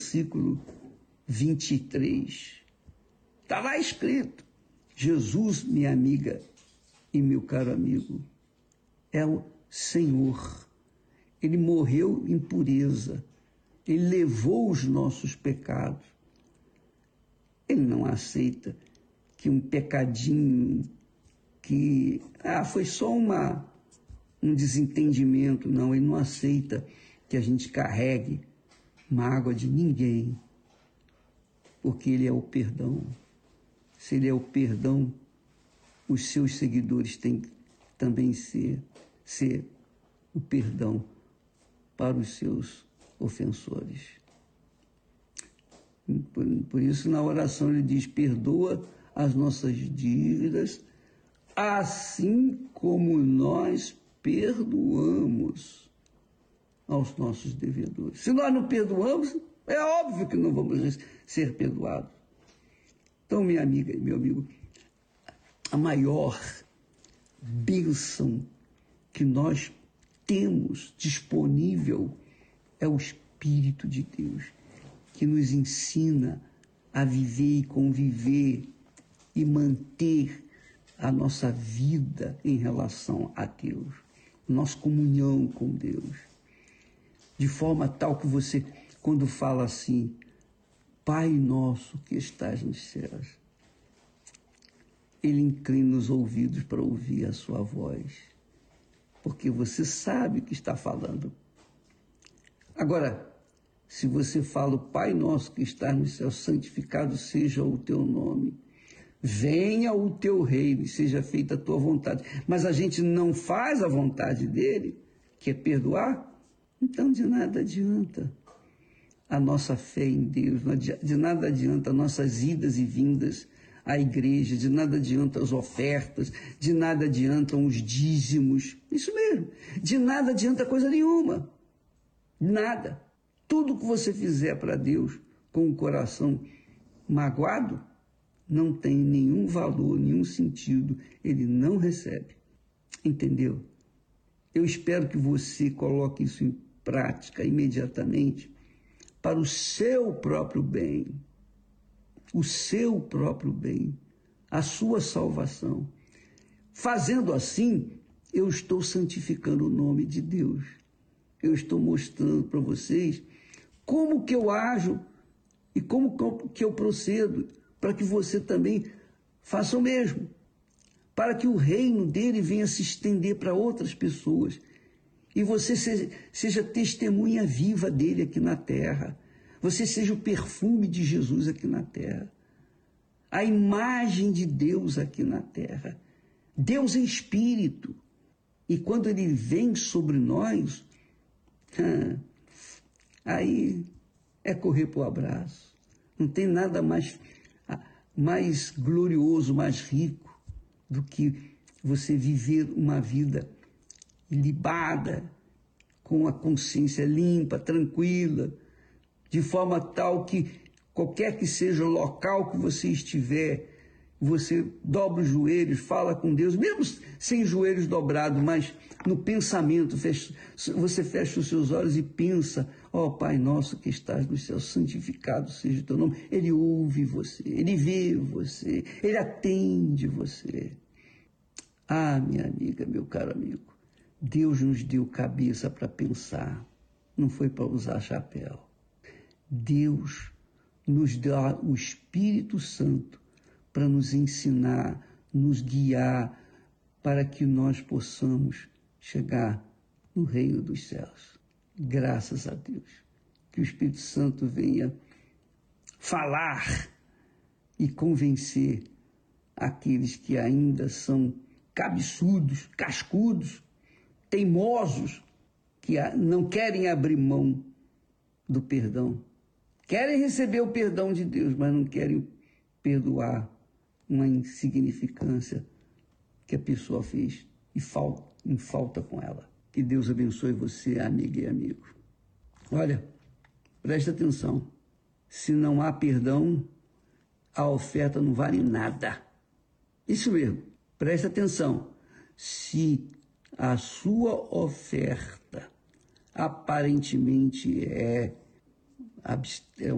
versículo 23. Está lá escrito: Jesus, minha amiga e meu caro amigo, é o Senhor. Ele morreu em pureza. Ele levou os nossos pecados. Ele não aceita que um pecadinho que foi só um desentendimento. Não, ele não aceita que a gente carregue mágoa de ninguém, porque ele é o perdão. Se ele é o perdão, os seus seguidores têm que também ser o perdão para os seus ofensores. Por isso, na oração, ele diz: perdoa as nossas dívidas, assim como nós perdoamos aos nossos devedores. Se nós não perdoamos, é óbvio que não vamos ser perdoados. Então, minha amiga e meu amigo, a maior bênção que nós temos disponível é o Espírito de Deus, que nos ensina a viver e conviver e manter a nossa vida em relação a Deus, nossa comunhão com Deus, de forma tal que você, quando fala assim, Pai nosso que estás nos céus, Ele inclina os ouvidos para ouvir a sua voz, porque você sabe que está falando. Agora, se você fala, Pai nosso que estás nos céus, santificado seja o teu nome, venha o teu reino e seja feita a tua vontade, mas a gente não faz a vontade dele, que é perdoar, então de nada adianta a nossa fé em Deus, de nada adianta nossas idas e vindas à igreja, de nada adianta as ofertas, de nada adiantam os dízimos, isso mesmo, de nada adianta coisa nenhuma, nada. Tudo que você fizer para Deus com o coração magoado não tem nenhum valor, nenhum sentido, ele não recebe, entendeu? Eu espero que você coloque isso em prática imediatamente, para o seu próprio bem, a sua salvação. Fazendo assim, eu estou santificando o nome de Deus. Eu estou mostrando para vocês como que eu ajo e como que eu procedo, para que você também faça o mesmo, para que o reino dele venha se estender para outras pessoas. E você seja testemunha viva dele aqui na terra. Você seja o perfume de Jesus aqui na terra. A imagem de Deus aqui na terra. Deus é espírito. E quando ele vem sobre nós, aí é correr para o abraço. Não tem nada mais glorioso, mais rico do que você viver uma vida ilibada, com a consciência limpa, tranquila, de forma tal que qualquer que seja o local que você estiver, você dobra os joelhos, fala com Deus, mesmo sem joelhos dobrados, mas no pensamento, você fecha os seus olhos e pensa, Pai nosso que estás nos céus, santificado seja o teu nome. Ele ouve você, ele vê você, ele atende você. Minha amiga, meu caro amigo, Deus nos deu cabeça para pensar, não foi para usar chapéu. Deus nos dá o Espírito Santo para nos ensinar, nos guiar, para que nós possamos chegar no reino dos céus. Graças a Deus. Que o Espírito Santo venha falar e convencer aqueles que ainda são cabeçudos, cascudos, teimosos, que não querem abrir mão do perdão. Querem receber o perdão de Deus, mas não querem perdoar uma insignificância que a pessoa fez em falta com ela. Que Deus abençoe você, amiga e amigo. Olha, presta atenção. Se não há perdão, a oferta não vale nada. Isso mesmo, presta atenção. Se a sua oferta aparentemente é